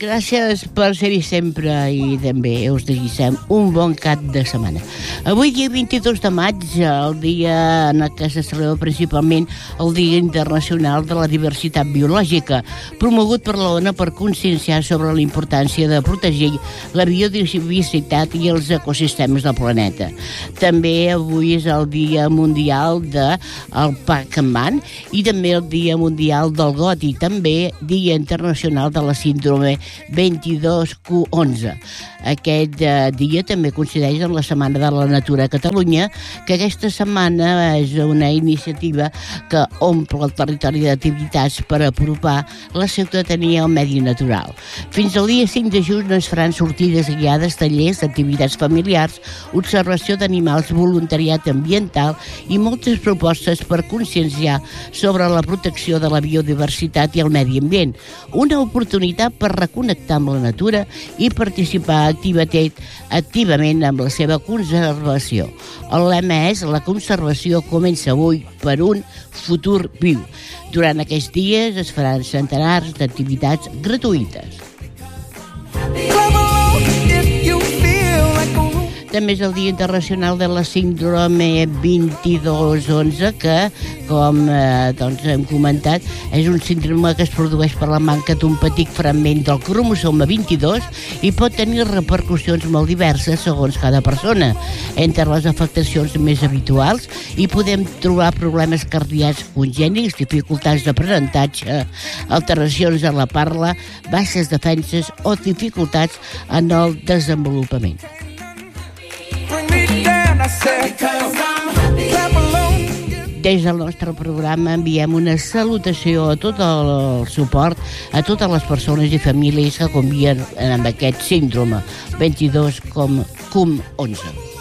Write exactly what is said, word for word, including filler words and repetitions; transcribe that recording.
Gràcies per ser-hi sempre i també us desitgem un bon cap de setmana. Avui, dia vint-i-dos de maig, el dia en què se celebra principalment el Dia Internacional de la Diversitat Biològica, promogut per l'ONU per conscienciar sobre la importància de protegir la biodiversitat i els ecosistemes del planeta. També avui és el Dia Mundial del Pac-Man i també el Dia Mundial del Got i també Dia Internacional de la Síndrome vint-i-dos Q onze. Aquest eh, dia també coincideix amb la Setmana de la Natura a Catalunya, que aquesta setmana és una iniciativa que omple el territori d'activitats per apropar la ciutadania al medi natural. Fins al dia cinc de juny es faran sortides guiades, tallers, activitats familiars, observació d'animals, voluntariat ambiental i moltes propostes per conscienciar sobre la protecció de la biodiversitat i el medi ambient. Una oportunitat per reconnectar amb la natura i participar activitat, activament amb la seva conservació. El lema és: la conservació comença avui per un futur viu. Durant aquests dies es faran centenars d'activitats gratuïtes. També és el Dia Internacional de la Síndrome vint-i-dos onze, que, com eh, doncs hem comentat, és un síndrome que es produeix per la manca d'un petit fragment del cromosoma vint-i-dos i pot tenir repercussions molt diverses segons cada persona. Entre les afectacions més habituals hi podem trobar problemes cardíacs congènits, dificultats d'aprenentatge, alteracions en la parla, baixes defenses o dificultats en el desenvolupament. Des del nostre programa enviem una salutació a tot el suport a totes les persones i famílies que conviuen amb aquest síndrome vint-i-dos Q onze.